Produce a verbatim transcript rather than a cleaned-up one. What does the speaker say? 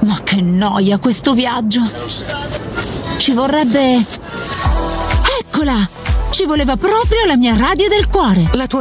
Ma che noia questo viaggio! Ci vorrebbe... Eccola! Ci voleva proprio la mia radio del cuore! La tua